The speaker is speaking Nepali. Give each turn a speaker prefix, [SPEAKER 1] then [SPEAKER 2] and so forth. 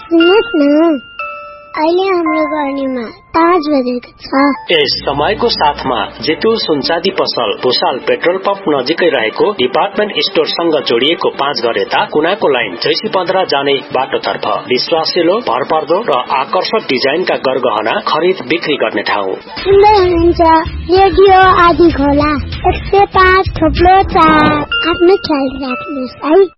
[SPEAKER 1] सुन्नुहोस् न, अहिले हाम्रो गर्नेमा 5 बजेको छ।
[SPEAKER 2] यस समयको साथमा जेतु सुनचाँदी पसल भुसाल पेट्रोल पम्प नजिकै रहेको डिपार्टमेन्ट स्टोरसँग जोडिएको 5 घर यता कुनाको लाइन जैसी 15 जाने बाटोतर्फ विश्वासिलो, भरपर्दो र आकर्षक डिजाइनका गरगहना खरिद बिक्री गर्ने ठाउँ।
[SPEAKER 1] सुन्दै हुनुहुन्छ रेडियो आदि खोला 105.4। आफ्नो ख्याल राख्नुहोस् है।